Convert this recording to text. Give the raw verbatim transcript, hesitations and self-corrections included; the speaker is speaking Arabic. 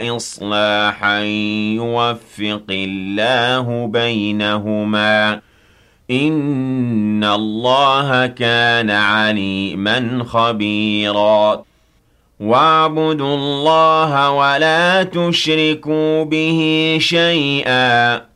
إِصْلَاحًا يُوَفِّقِ اللَّهُ بَيْنَهُمَا ۗ إِنَّ اللَّهَ كَانَ عَلِيمًا خَبِيرًا. وَاعْبُدُوا اللَّهَ وَلَا تُشْرِكُوا بِهِ شَيْئًا